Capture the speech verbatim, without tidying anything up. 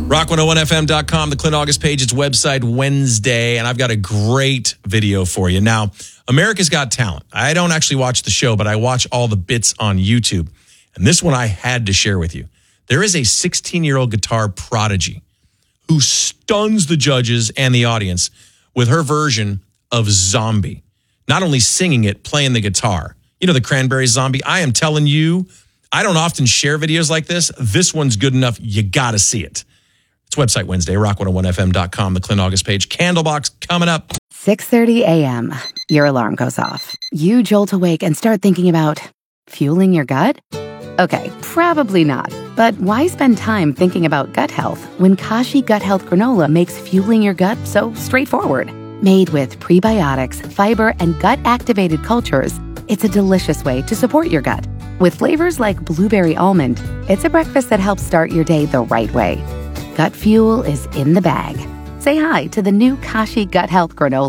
rock one oh one f m dot com, the Clint August page, it's website Wednesday, and I've got a great video for you. Now, America's Got Talent. I don't actually watch the show, but I watch all the bits on YouTube. And this one I had to share with you. There is a sixteen-year-old guitar prodigy who stuns the judges and the audience with her version of Zombie. Not only singing it, playing the guitar. You know, the Cranberries Zombie. I am telling you, I don't often share videos like this. This one's good enough. You got to see it. It's website Wednesday, rock one oh one f m dot com, the Clint August page. Candlebox coming up. six thirty a.m. Your alarm goes off. You jolt awake and start thinking about fueling your gut? Okay, probably not. But why spend time thinking about gut health when Kashi Gut Health Granola makes fueling your gut so straightforward? Made with prebiotics, fiber, and gut-activated cultures, it's a delicious way to support your gut. With flavors like blueberry almond, it's a breakfast that helps start your day the right way. Gut fuel is in the bag. Say hi to the new Kashi Gut Health Granola.